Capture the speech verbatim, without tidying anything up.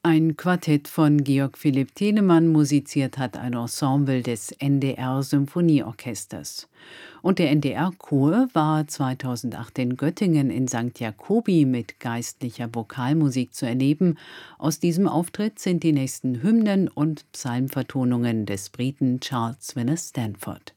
Ein Quartett von Georg Philipp Telemann musiziert hat ein Ensemble des N D R-Symphonieorchesters. Und der N D R-Chor war zweitausendacht in Göttingen in Sankt Jakobi mit geistlicher Vokalmusik zu erleben. Aus diesem Auftritt sind die nächsten Hymnen und Psalmvertonungen des Briten Charles Winner Stanford.